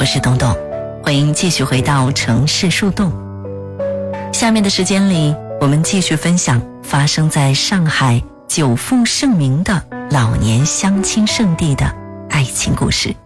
是东东，欢迎继续回到城市树洞。下面的时间里，我们继续分享发生在上海久负盛名的老年相亲圣地的爱情故事。